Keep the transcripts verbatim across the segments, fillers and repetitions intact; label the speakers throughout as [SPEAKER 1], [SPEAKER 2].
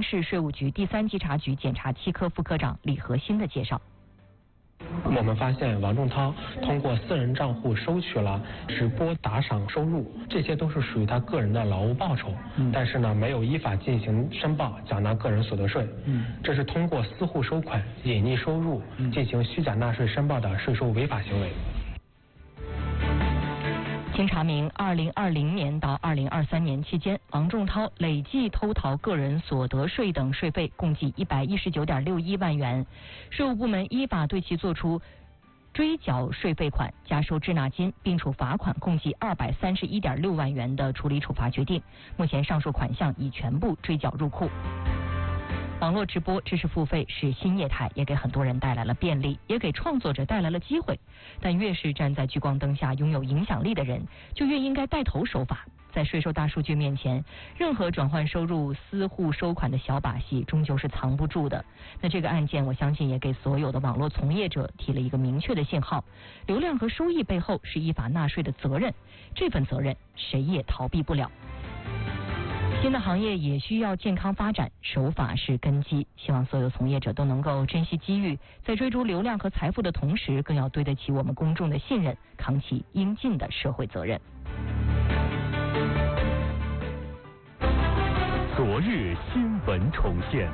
[SPEAKER 1] 市税务局第三稽查局检察七科副科长李和新的介绍。
[SPEAKER 2] 我们发现王仲涛通过私人账户收取了直播打赏收入，这些都是属于他个人的劳务报酬，嗯、但是呢没有依法进行申报缴纳个人所得税，嗯、这是通过私户收款、隐匿收入进行虚假纳税申报的税收违法行为。
[SPEAKER 1] 经查明，二零二零年到二零二三年期间，王仲涛累计偷逃个人所得税等税费共计一百一十九点六一万元。税务部门依法对其作出追缴税费款、加收滞纳金，并处罚款共计二百三十一点六万元的处理处罚决定。目前上述款项已全部追缴入库。网络直播知识付费是新业态，也给很多人带来了便利，也给创作者带来了机会。但越是站在聚光灯下拥有影响力的人，就越应该带头守法。在税收大数据面前，任何转换收入、私户收款的小把戏，终究是藏不住的。那这个案件，我相信也给所有的网络从业者提了一个明确的信号：流量和收益背后是依法纳税的责任，这份责任谁也逃避不了。新的行业也需要健康发展，守法是根基。希望所有从业者都能够珍惜机遇，在追逐流量和财富的同时，更要对得起我们公众的信任，扛起应尽的社会责任。
[SPEAKER 3] 昨日新闻重现，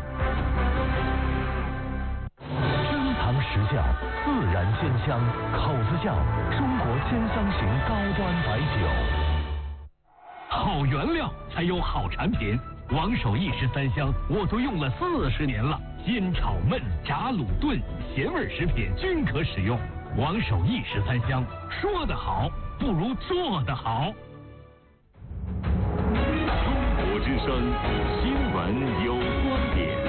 [SPEAKER 3] 珍藏实窖，自然鲜香，口子窖，中国鲜香型高端白酒。好原料才有好产品，王守义十三香我都用了四十年了，煎炒焖炸卤炖咸味食品均可使用。王守义十三香，说得好不如做得好。中国之声新闻有观点。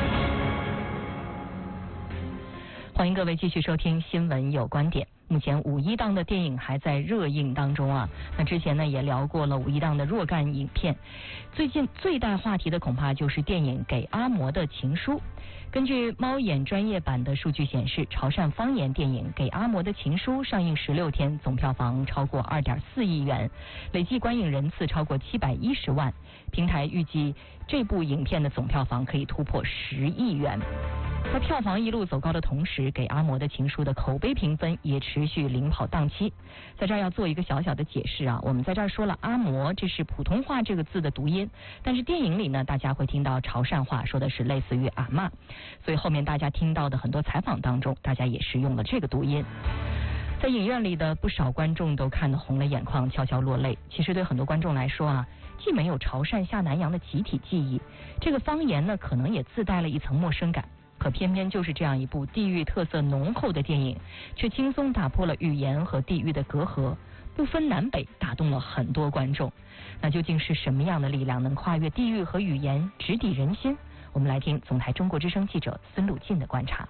[SPEAKER 1] 欢迎各位继续收听新闻有观点。目前五一档的电影还在热映当中啊。那之前呢也聊过了五一档的若干影片，最近最大话题的恐怕就是电影《给阿嬷的情书》。根据猫眼专业版的数据显示，潮汕方言电影《给阿嬷的情书》上映十六天，总票房超过二点四亿元，累计观影人次超过七百一十万。平台预计这部影片的总票房可以突破十亿元。在票房一路走高的同时，《给阿嬷的情书》的口碑评分也持续领跑档期。在这儿要做一个小小的解释啊，我们在这儿说了阿嬷，这是普通话这个字的读音，但是电影里呢，大家会听到潮汕话说的是类似于阿嬷，所以后面大家听到的很多采访当中，大家也是用了这个读音。在影院里的不少观众都看得红了眼眶，悄悄落泪。其实对很多观众来说啊，既没有潮汕下南洋的集体记忆，这个方言呢，可能也自带了一层陌生感。可偏偏就是这样一部地域特色浓厚的电影，却轻松打破了语言和地域的隔阂，不分南北，打动了很多观众。那究竟是什么样的力量能跨越地域和语言，直抵人心？我们来听总台中国之声记者孙鲁进的观察。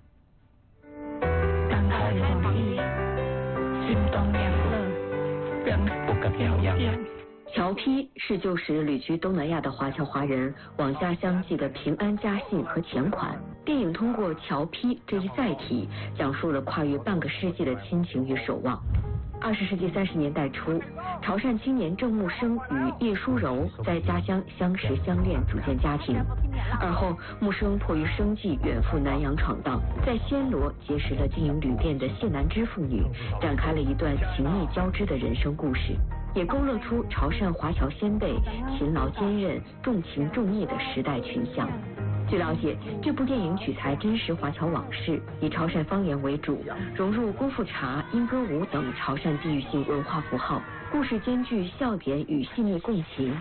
[SPEAKER 4] 侨批是旧时旅居东南亚的华侨华人往家乡寄的平安家信和钱款。电影通过侨批这一载体，讲述了跨越半个世纪的亲情与守望。二十世纪三十年代初，潮汕青年郑木生与叶淑柔在家乡相识相恋，组建家庭。而后，木生迫于生计远赴南洋闯荡，在暹罗结识了经营旅店的谢南枝妇女，展开了一段情谊交织的人生故事，也勾勒出潮汕华侨先辈勤劳坚韧、重情重义的时代群像。据了解，这部电影取材真实华侨往事，以潮汕方言为主，融入功夫茶、莺歌舞等潮汕地域性文化符号，故事兼具笑点与细腻共情。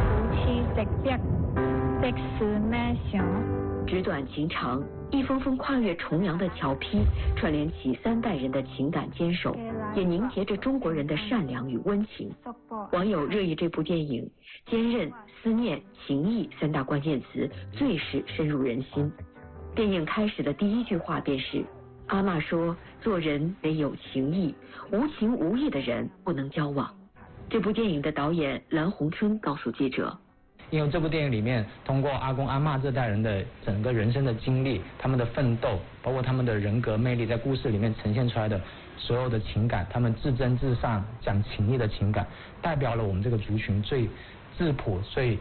[SPEAKER 4] 纸短情长，一封封跨越重洋的侨批，串联起三代人的情感坚守，也凝结着中国人的善良与温情。网友热议这部电影，坚韧、思念、情谊三大关键词最是深入人心。电影开始的第一句话便是：阿嬷说，做人得有情义，无情无义的人不能交往。这部电影的导演蓝洪春告诉记者，
[SPEAKER 5] 因为这部电影里面通过阿公阿嬷这代人的整个人生的经历，他们的奋斗，包括他们的人格魅力，在故事里面呈现出来的所有的情感，他们至真至善讲情义的情感，代表了我们这个族群最质朴、最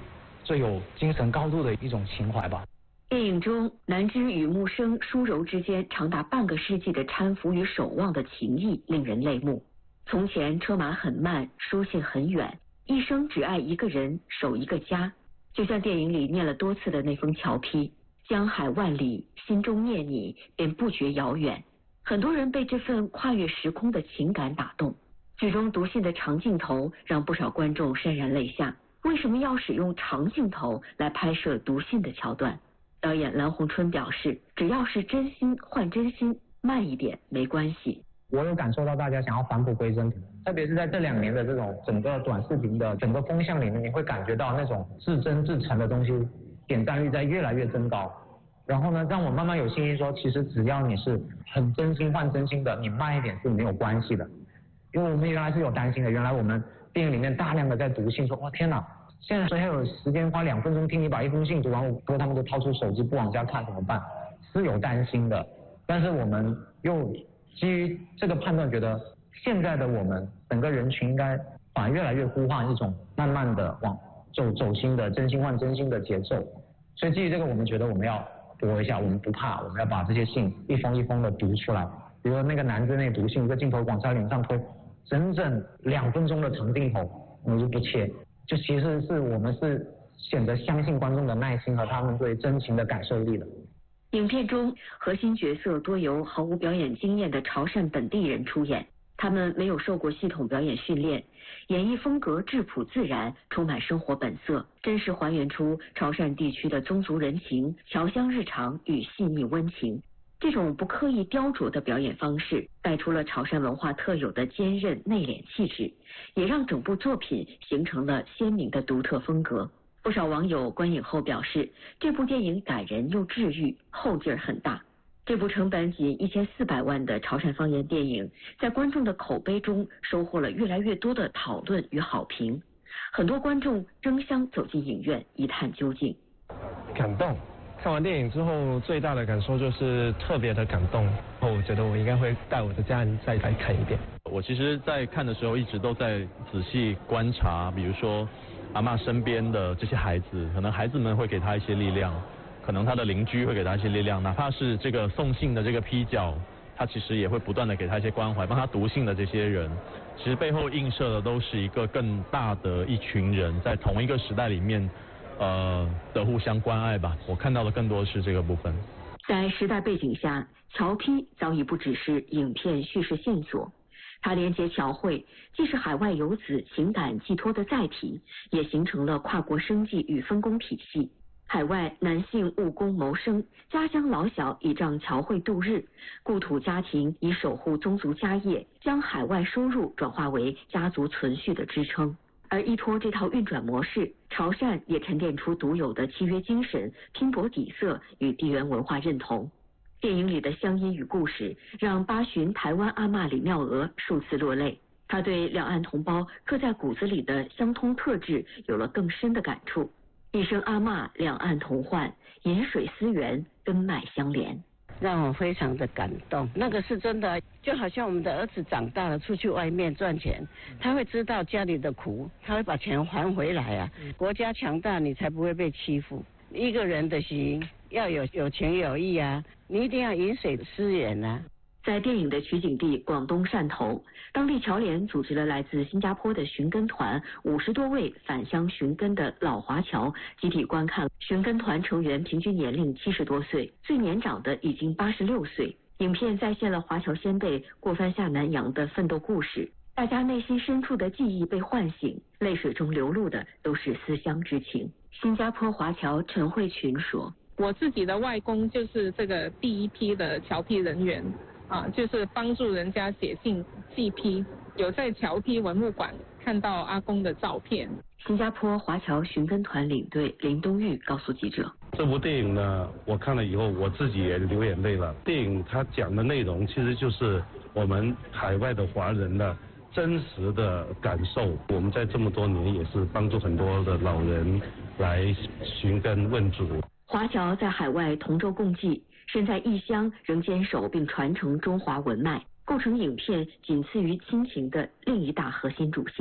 [SPEAKER 5] 最有精神高度的一种情怀吧。
[SPEAKER 4] 电影中，南枝与木生、舒柔之间长达半个世纪的搀扶与守望的情谊令人泪目。从前车马很慢，书信很远，一生只爱一个人，守一个家。就像电影里念了多次的那封侨批：江海万里，心中念你，便不觉遥远。很多人被这份跨越时空的情感打动。剧中读信的长镜头让不少观众潸然泪下。为什么要使用长镜头来拍摄读信的桥段？导演蓝红春表示，只要是真心换真心，慢一点没关系。
[SPEAKER 5] 我有感受到大家想要返璞归真，特别是在这两年的这种整个短视频的整个风向里面，你会感觉到那种至真至诚的东西点赞率在越来越增高。然后呢，让我慢慢有信心说，其实只要你是很真心换真心的，你慢一点是没有关系的。因为我们原来是有担心的，原来我们电影里面大量的在读信，说哇天哪，现在谁还有时间花两分钟听你把一封信读完，不过他们都掏出手机不往下看怎么办？是有担心的，但是我们又基于这个判断，觉得现在的我们整个人群应该反而越来越呼唤一种慢慢的往走走心的真心换真心的节奏。所以基于这个，我们觉得我们要搏一下，我们不怕，我们要把这些信一封一封的读出来。比如那个男子那读信，一个镜头往他脸上推，整整两分钟的长镜头，我们就不切。就其实是我们是显得相信观众的耐心和他们对真情的感受力的。
[SPEAKER 4] 影片中核心角色多由毫无表演经验的潮汕本地人出演，他们没有受过系统表演训练，演绎风格质朴自然，充满生活本色，真实还原出潮汕地区的宗族人情、侨乡日常与细腻温情。这种不刻意雕琢的表演方式，带出了潮汕文化特有的坚韧内敛气质，也让整部作品形成了鲜明的独特风格。不少网友观影后表示，这部电影感人又治愈，后劲儿很大。这部成本仅一千四百万的潮汕方言电影，在观众的口碑中收获了越来越多的讨论与好评。很多观众争相走进影院一探究竟。
[SPEAKER 2] 感动，看完电影之后最大的感受就是特别的感动，我觉得我应该会带我的家人再来看一遍。
[SPEAKER 6] 我其实在看的时候一直都在仔细观察，比如说阿嬷身边的这些孩子，可能孩子们会给他一些力量，可能他的邻居会给他一些力量，哪怕是这个送信的这个批角，他其实也会不断的给他一些关怀，帮他读信的这些人，其实背后映射的都是一个更大的一群人在同一个时代里面呃的互相关爱吧。我看到的更多是这个部分。
[SPEAKER 4] 在时代背景下，侨批早已不只是影片叙事线索，它连接侨汇，既是海外游子情感寄托的载体，也形成了跨国生计与分工体系。海外男性务工谋生，家乡老小倚仗侨汇度日，故土家庭以守护宗族家业，将海外收入转化为家族存续的支撑。而依托这套运转模式，潮汕也沉淀出独有的契约精神、拼搏底色与地缘文化认同。电影里的乡音与故事，让八旬台湾阿嬷李妙娥数次落泪。她对两岸同胞刻在骨子里的相通特质有了更深的感触。一生阿嬷，两岸同患，饮水思源，根脉相连。
[SPEAKER 7] 让我非常的感动，那个是真的，就好像我们的儿子长大了，出去外面赚钱，他会知道家里的苦，他会把钱还回来啊。国家强大，你才不会被欺负。一个人的心要有有情有义啊，你一定要饮水思源啊。
[SPEAKER 4] 在电影的取景地广东汕头，当地侨联组织了来自新加坡的寻根团五十多位返乡寻根的老华侨集体观看。寻根团成员平均年龄七十多岁，最年长的已经八十六岁。影片再现了华侨先辈过番下南洋的奋斗故事，大家内心深处的记忆被唤醒，泪水中流露的都是思乡之情。新加坡华侨陈慧群说：“
[SPEAKER 8] 我自己的外公就是这个第一批的侨批人员。”啊，就是帮助人家写信寄批，有在侨批文物馆看到阿公的照片。
[SPEAKER 4] 新加坡华侨寻根团领队林东玉告诉记者：“
[SPEAKER 9] 这部电影呢，我看了以后，我自己也流眼泪了。电影它讲的内容其实就是我们海外的华人的真实的感受。我们在这么多年也是帮助很多的老人来寻根问祖。
[SPEAKER 4] 华侨在海外同舟共济。”身在异乡仍坚守并传承中华文脉，构成影片仅次于亲情的另一大核心主线。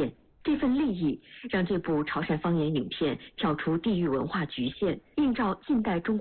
[SPEAKER 4] 这份利益让这部潮汕方言影片跳出地域文化局限，映照近代中国